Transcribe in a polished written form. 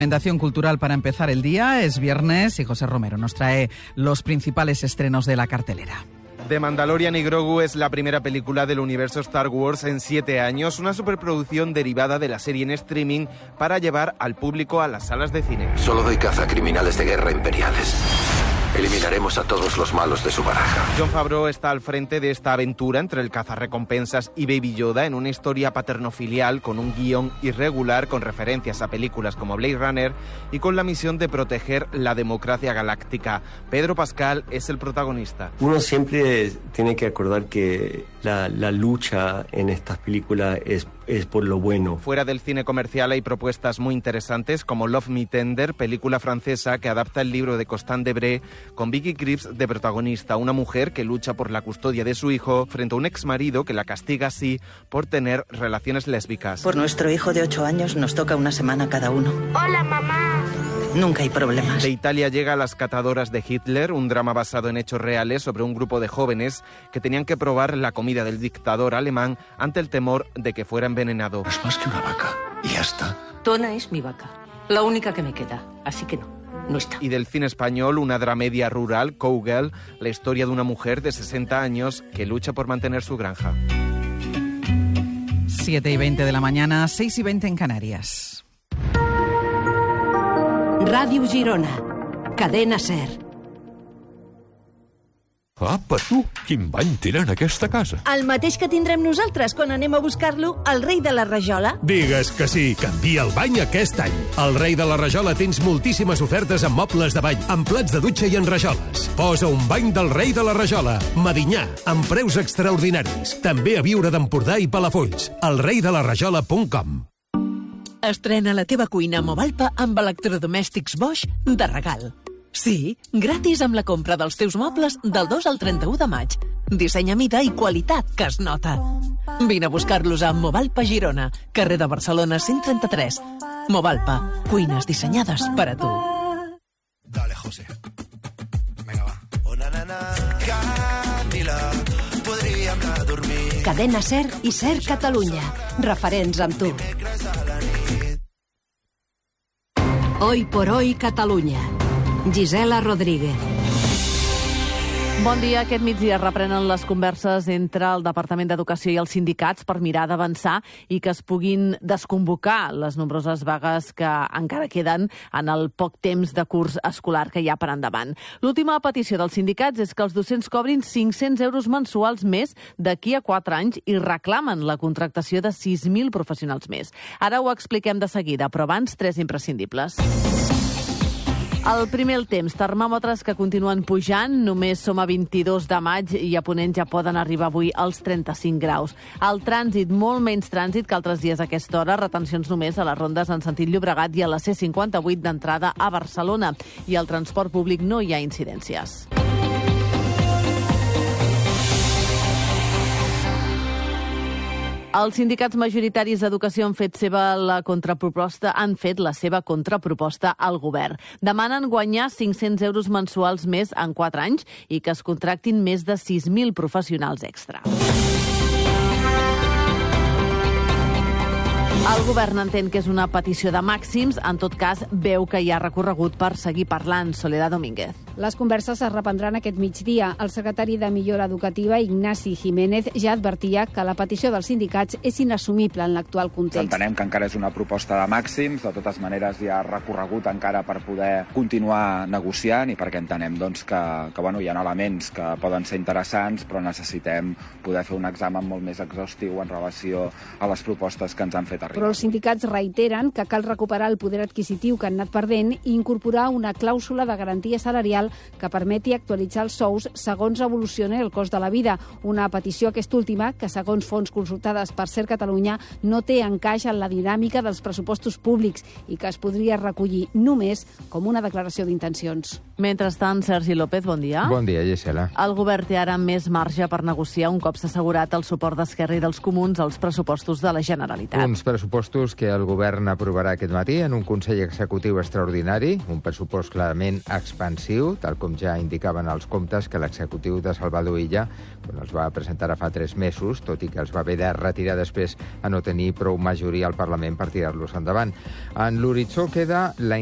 Recomendación cultural para empezar el día. Es viernes y José Romero nos trae los principales estrenos de la cartelera. The Mandalorian y Grogu es la primera película del universo Star Wars en 7 años, una superproducción derivada de la serie en streaming para llevar al público a las salas de cine. Solo doy caza a criminales de guerra imperiales. Eliminaremos a todos los malos de su baraja. Jon Favreau está al frente de esta aventura entre el cazarrecompensas y Baby Yoda en una historia paternofilial con un guión irregular con referencias a películas como Blade Runner y con la misión de proteger la democracia galáctica. Pedro Pascal es el protagonista. Uno siempre tiene que acordar que la lucha en estas películas es por lo bueno. Fuera del cine comercial hay propuestas muy interesantes como Love Me Tender, película francesa que adapta el libro de Constant Debré con Vicky Krieps de protagonista, una mujer que lucha por la custodia de su hijo frente a un exmarido que la castiga así por tener relaciones lésbicas. Por nuestro hijo de 8 años nos toca una semana cada uno. Hola, mamá. Nunca hay problemas. De Italia llega Las catadoras de Hitler, un drama basado en hechos reales sobre un grupo de jóvenes que tenían que probar la comida del dictador alemán ante el temor de que fuera envenenado. Es más que una vaca. Y ya está. Tona es mi vaca, la única que me queda, así que no está. Y del cine español, una dramedia rural, Cowgirl, la historia de una mujer de 60 años que lucha por mantener su granja. 7:20 de la mañana, 6:20 en Canarias. Ràdio Girona, Cadena SER. Apa, tu, quin bany tenen aquesta casa? El mateix que tindrem nosaltres quan anem a buscar-lo al Rei de la Rajola. Digues que sí, canvia el bany aquest any. Al Rei de la Rajola tens moltíssimes ofertes en mobles de bany, en plats de dutxa i en rajoles. Posa un bany del Rei de la Rajola, Medinyà, amb preus extraordinaris. També a Viure d'Empordà i Palafolls. elreidelarajola.com. Estrena la teva cuina a Movalpa amb electrodomèstics Bosch de regal. Sí, gratis amb la compra dels teus mobles del 2 al 31 de maig. Disseny a mida i qualitat que es nota. Vine a buscar-los a Movalpa Girona, carrer de Barcelona 133. Movalpa, cuines dissenyades per a tu. Dale, José. Venga, va. Oh, na, na, na. Camila, podríem anar a dormir. Cadena SER i SER Catalunya. Referents amb tu. Hoy por hoy Catalunya. Gisela Rodríguez. Bon dia. Aquest migdia reprenen les converses entre el Departament d'Educació i els sindicats per mirar d'avançar i que es puguin desconvocar les nombroses vagues que encara queden en el poc temps de curs escolar que hi ha per endavant. L'última petició dels sindicats és que els docents cobrin 500 euros mensuals més d'aquí a 4 anys i reclamen la contractació de 6.000 professionals més. Ara ho expliquem de seguida, però abans 3 imprescindibles. El primer, el temps. Termòmetres que continuen pujant. Només som a 22 de maig i a Ponent ja poden arribar avui als 35 graus. El trànsit, molt menys trànsit que altres dies a aquesta hora. Retencions només a les rondes en sentit Llobregat i a la C58 d'entrada a Barcelona. I al transport públic no hi ha incidències. Els sindicats majoritaris d'Educació han fet la seva contraproposta al govern. Demanen guanyar 500 euros mensuals més en 4 anys i que es contractin més de 6.000 professionals extra. El govern entén que és una petició de màxims, en tot cas veu que hi ha recorregut per seguir parlant. Soledad Domínguez. Les converses es reprendran aquest migdia. El secretari de Millora Educativa, Ignasi Jiménez, ja advertia que la petició dels sindicats és inassumible en l'actual context. Entenem que encara és una proposta de màxims, de totes maneres hi ha recorregut encara per poder continuar negociant i perquè entenem que hi ha elements que poden ser interessants, però necessitem poder fer un examen molt més exhaustiu en relació a les propostes que ens han fet arribar. Però els sindicats reiteren que cal recuperar el poder adquisitiu que han anat perdent i incorporar una clàusula de garantia salarial que permeti actualitzar els sous segons evolucioni el cost de la vida. Una petició aquesta última que, segons fonts consultades per SER Catalunya, no té encaix en la dinàmica dels pressupostos públics i que es podria recollir només com una declaració d'intencions. Mentrestant, Sergi López, bon dia. Bon dia, Gisela. El govern té ara més marge per negociar un cop s'ha assegurat el suport d'Esquerra i dels Comuns als pressupostos de la Generalitat. Uns pressupostos pressupostos que el govern aprovarà aquest matí en un Consell Executiu extraordinari, un pressupost clarament expansiu, tal com ja indicaven els comptes que l'executiu de Salvador Illa els va presentar fa 3 mesos, tot i que els va haver de retirar després a no tenir prou majoria al Parlament per tirar-los endavant. En l'horitzó queda la